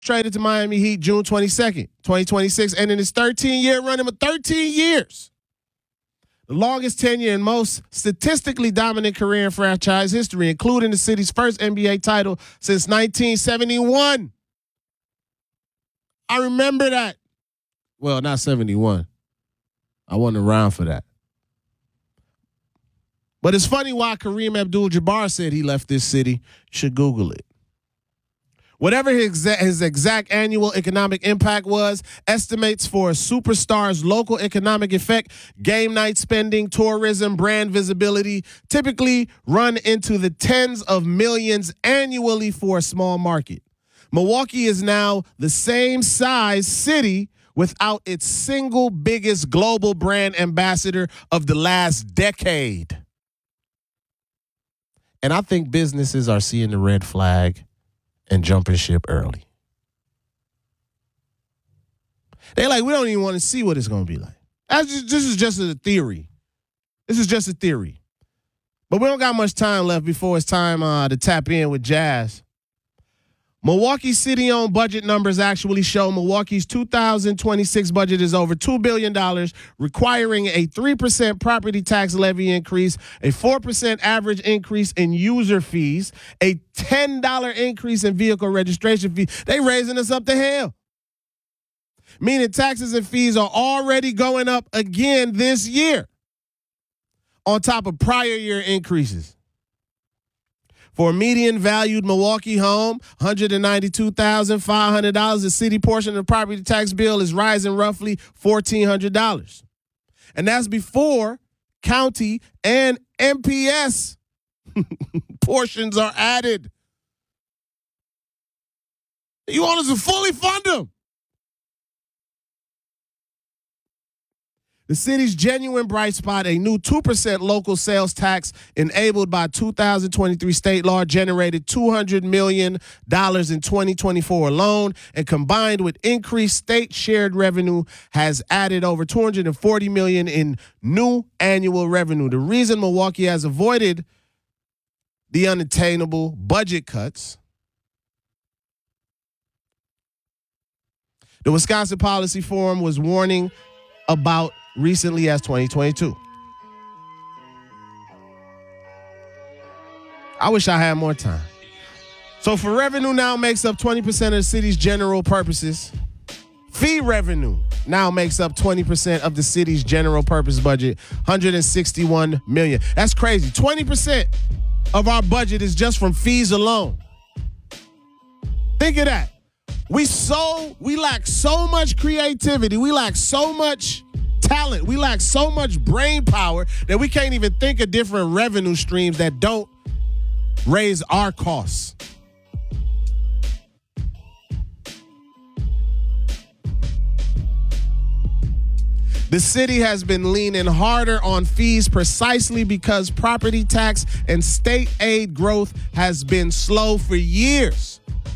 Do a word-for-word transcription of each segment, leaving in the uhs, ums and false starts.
traded to Miami Heat June twenty-second, twenty twenty-six, and in his thirteen-year run, him of thirteen years, the longest tenure and most statistically dominant career in franchise history, including the city's first N B A title since nineteen seventy-one. I remember that. Well, not seventy-one. I wasn't around for that. But it's funny why Kareem Abdul-Jabbar said he left this city. You should Google it. Whatever his, his exact annual economic impact was, estimates for a superstar's local economic effect, game night spending, tourism, brand visibility, typically run into the tens of millions annually for a small market. Milwaukee is now the same size city without its single biggest global brand ambassador of the last decade. And I think businesses are seeing the red flag and jumping ship early. They're like, we don't even want to see what it's going to be like. That's just, this is just a theory. This is just a theory. But we don't got much time left before it's time uh, to tap in with Jazz. Milwaukee city-owned budget numbers actually show Milwaukee's two thousand twenty-six budget is over two billion dollars, requiring a three percent property tax levy increase, a four percent average increase in user fees, a ten dollars increase in vehicle registration fee. They raising us up to hell. Meaning taxes and fees are already going up again this year on top of prior year increases. For a median valued Milwaukee home, one hundred ninety-two thousand five hundred dollars, the city portion of the property tax bill is rising roughly one thousand four hundred dollars. And that's before county and M P S portions are added. You want us to fully fund them. The city's genuine bright spot, a new two percent local sales tax enabled by two thousand twenty-three state law, generated two hundred million dollars in twenty twenty-four alone, and combined with increased state shared revenue has added over two hundred forty million dollars in new annual revenue. The reason Milwaukee has avoided the unattainable budget cuts, the Wisconsin Policy Forum was warning about recently as twenty twenty-two. I wish I had more time. So for revenue now makes up twenty percent of the city's general purposes. Fee revenue now makes up twenty percent of the city's general purpose budget, one hundred sixty-one million dollars. That's crazy. twenty percent of our budget is just from fees alone. Think of that. We so we lack so much creativity. We lack so much talent. We lack so much brain power that we can't even think of different revenue streams that don't raise our costs. The city has been leaning harder on fees precisely because property tax and state aid growth has been slow for years.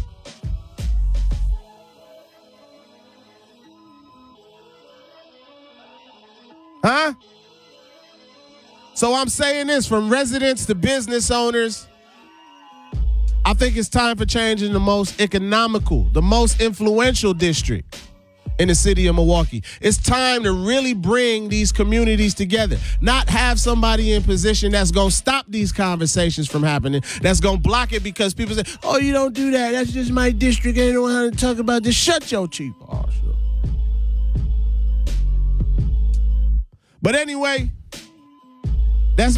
Huh? So I'm saying this, from residents to business owners, I think it's time for change in the most economical, the most influential district in the city of Milwaukee. It's time to really bring these communities together, not have somebody in position that's going to stop these conversations from happening, that's going to block it because people say, oh, you don't do that. That's just my district. I don't know how to talk about this. Shut your cheap. Oh, sure. But anyway,